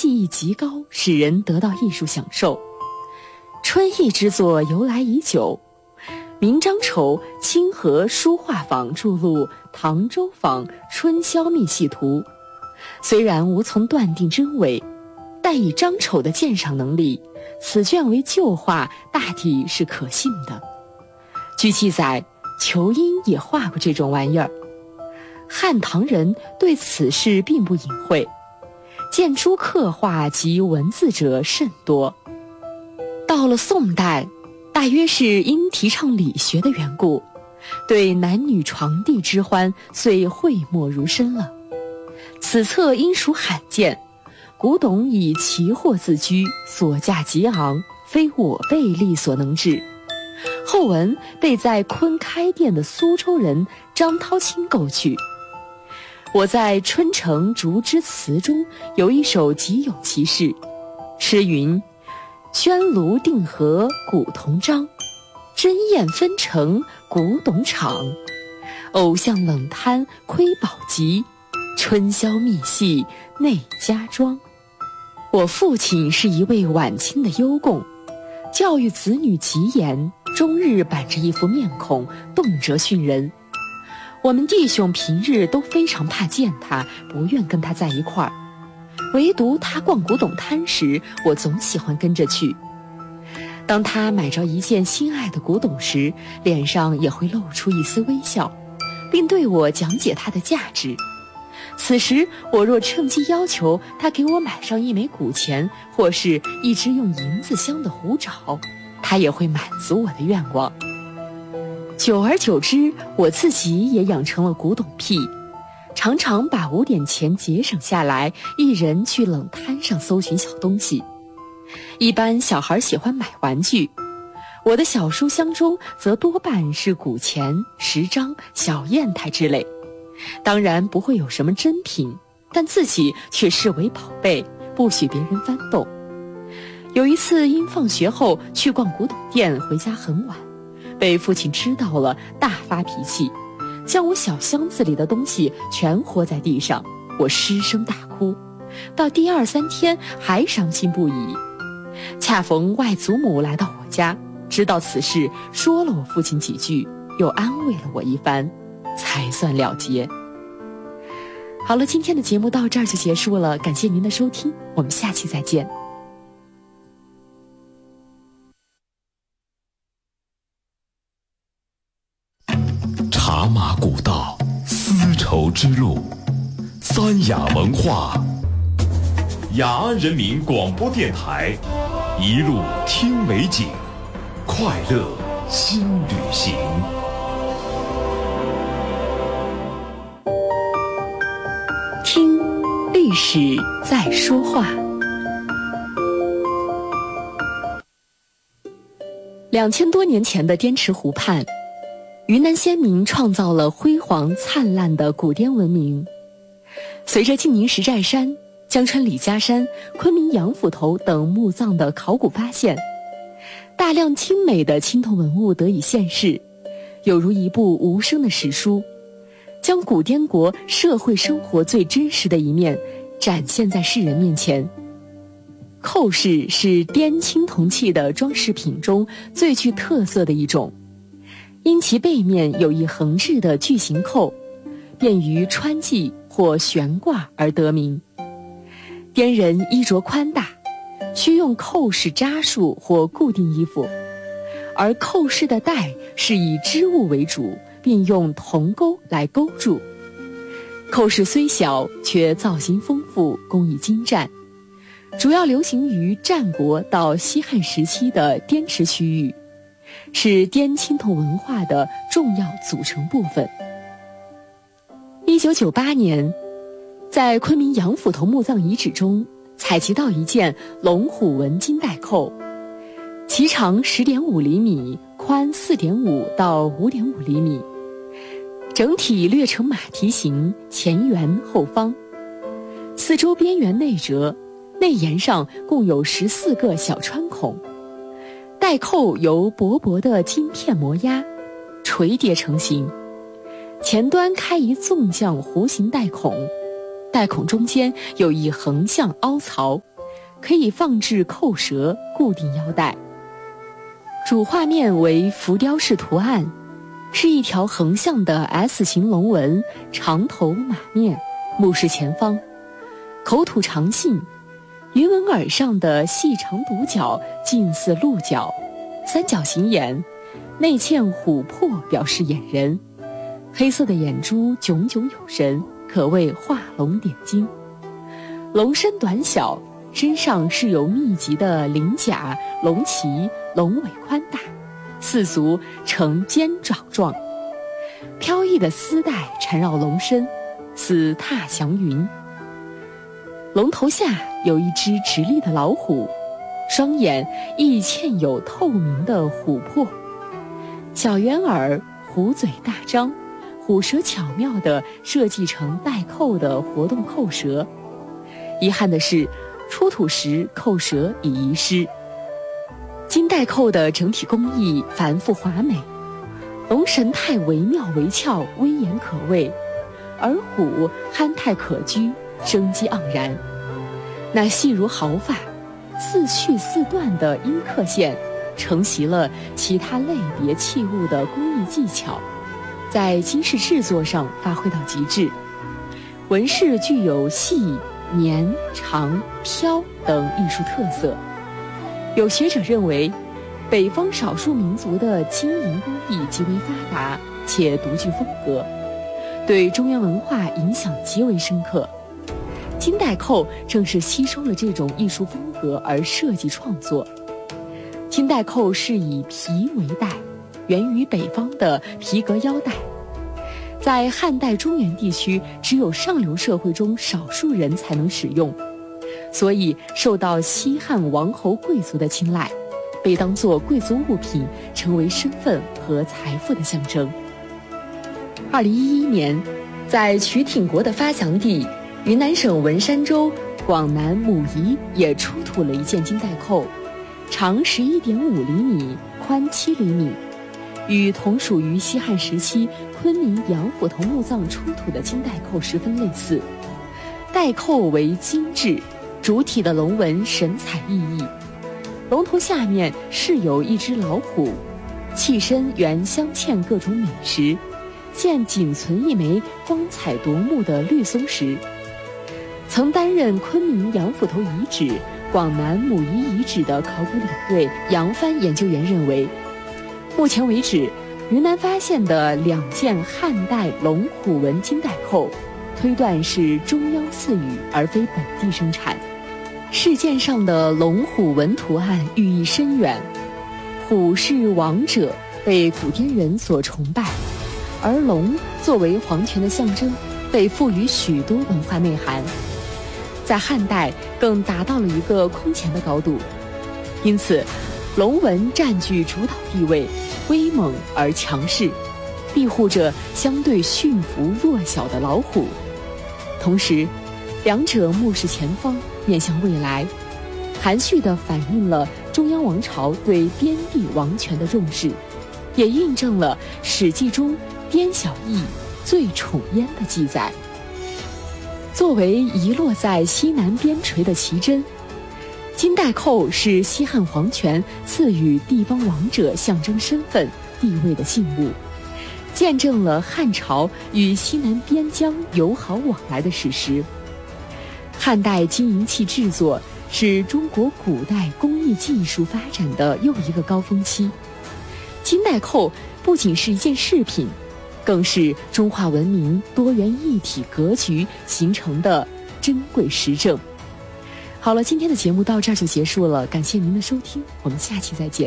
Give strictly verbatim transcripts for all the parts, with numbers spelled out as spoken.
技艺极高，使人得到艺术享受。春意之作由来已久，明张丑清河书画坊著录《唐周坊春宵密细图》，虽然无从断定真伪，但以张丑的鉴赏能力，此卷为旧画，大体是可信的。据记载，仇英也画过这种玩意儿。汉唐人对此事并不隐晦，见诸刻画及文字者甚多。到了宋代，大约是因提倡理学的缘故，对男女床笫之欢遂讳莫如深了。此册因属罕见，古董以奇货自居，所价极昂，非我辈力所能治。后文被在昆开店的苏州人张涛清购去。我在《春城竹枝词》中有一首极有其事，诗云：宣炉定和古铜章，珍宴分成古董场。偶像冷贪窥宝集，春宵密戏内家庄。我父亲是一位晚清的优贡，教育子女极严，终日板着一副面孔，动辄训人。我们弟兄平日都非常怕见他，不愿跟他在一块儿。唯独他逛古董摊时，我总喜欢跟着去。当他买着一件心爱的古董时，脸上也会露出一丝微笑，并对我讲解它的价值。此时我若趁机要求他给我买上一枚古钱，或是一只用银子镶的壶爪，他也会满足我的愿望。久而久之，我自己也养成了古董癖，常常把五点钱节省下来，一人去冷摊上搜寻小东西。一般小孩喜欢买玩具，我的小书箱中则多半是古钱、时章、小砚台之类。当然不会有什么珍品，但自己却视为宝贝，不许别人翻动。有一次因放学后去逛古董店，回家很晚，被父亲知道了，大发脾气，将我小箱子里的东西全活在地上，我失声大哭，到第二三天还伤心不已。恰逢外祖母来到我家，知道此事，说了我父亲几句，又安慰了我一番，才算了结。好了，今天的节目到这儿就结束了，感谢您的收听，我们下期再见。 茶马古道，丝绸之路，三雅文化，雅安人民广播电台，一路听美景，快乐新旅行。 听历史在说话。两千多年前的滇池湖畔，云南先民创造了辉煌灿烂的古滇文明。随着晋宁石寨山、江川李家山、昆明杨府头等墓葬的考古发现，大量精美的青铜文物得以现世，有如一部无声的史书，将古滇国社会生活最真实的一面展现在世人面前。扣饰是滇青铜器的装饰品中最具特色的一种，因其背面有一横置的巨型扣，便于穿系或悬挂而得名。滇人衣着宽大，需用扣饰扎束或固定衣服，而扣饰的带是以织物为主，并用铜钩来勾住。扣饰虽小，却造型丰富，工艺精湛，主要流行于战国到西汉时期的滇池区域，是滇青铜文化的重要组成部分。一九九八年，在昆明杨府头墓葬遗址中采集到一件龙虎纹金带扣，其长 十点五厘米，宽 四点五到五点五厘米，整体略呈马蹄形，前圆后方，四周边缘内折，内沿上共有十四个小穿孔，带扣由薄薄的金片磨压，垂叠成型，前端开一纵向弧形带孔，带孔中间有一横向凹槽， 可以放置扣舌，固定腰带。主画面为浮雕式图案，是一条横向的 S 型龙纹，长头马面，目视前方，口吐长信，云纹耳上的细长独角近似鹿角，三角形眼，内嵌琥珀表示眼人，黑色的眼珠炯炯有神，可谓画龙点睛。龙身短小，身上是有密集的鳞甲、龙鳍，龙尾宽大，四足呈尖爪状，飘逸的丝带缠绕龙身，似踏祥云。龙头下有一只直立的老虎，双眼亦嵌有透明的琥珀，小圆耳，虎嘴大张，虎舌巧妙地设计成带扣的活动扣舌。遗憾的是，出土时扣舌已遗失。金带扣的整体工艺繁复华美，龙神态惟妙惟肖，威严可畏，而虎憨态可掬，生机盎然。那细如毫发，似续似断的阴刻线，承袭了其他类别器物的工艺技巧，在金饰制作上发挥到极致。纹饰具有细、绵、长、飘等艺术特色。有学者认为，北方少数民族的金银工艺极为发达且独具风格，对中央文化影响极为深刻。金带扣正是吸收了这种艺术风格而设计创作。金带扣是以皮为带，源于北方的皮革腰带，在汉代中原地区只有上流社会中少数人才能使用，所以受到西汉王侯贵族的青睐，被当作贵族物品，成为身份和财富的象征。二零一一年，在曲挺国的发祥地云南省文山州广南母仪也出土了一件金带扣，长十一点五厘米，宽七厘米，与同属于西汉时期昆明杨府头墓葬出土的金带扣十分类似。带扣为精致，主体的龙纹神采奕奕，龙头下面饰有一只老虎，器身原镶嵌各种美石，现仅存一枚光彩夺目的绿松石。曾担任昆明杨府头遗址、广南母仪遗址的考古领队杨帆研究员认为，目前为止，云南发现的两件汉代龙虎纹金带扣，推断是中央赐予而非本地生产。饰件上的龙虎纹图案寓意深远，虎是王者，被古滇人所崇拜，而龙作为皇权的象征，被赋予许多文化内涵。在汉代更达到了一个空前的高度，因此龙纹占据主导地位，威猛而强势，庇护着相对驯服弱小的老虎。同时，两者目视前方，面向未来，含蓄地反映了中央王朝对边地王权的重视，也印证了《史记》中滇小邑最宠燕的记载。作为遗落在西南边陲的奇珍，金带扣是西汉皇权赐予地方王者象征身份地位的信物，见证了汉朝与西南边疆友好往来的史实。汉代金银器制作是中国古代工艺技术发展的又一个高峰期。金带扣不仅是一件饰品，更是中华文明多元一体格局形成的珍贵实证。好了，今天的节目到这儿就结束了，感谢您的收听，我们下期再见。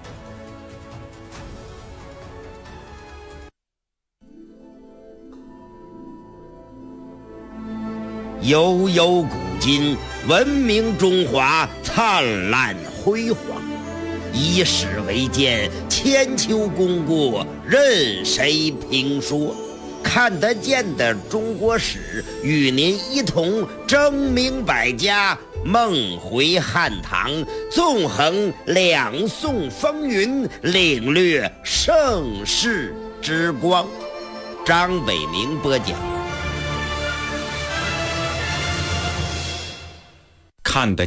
悠悠古今，文明中华灿烂辉煌。以史为鉴，千秋功过任谁评说。看得见的中国史，与您一同争明百家，梦回汉唐，纵横两宋风云，领略盛世之光。张伟明播讲。 看得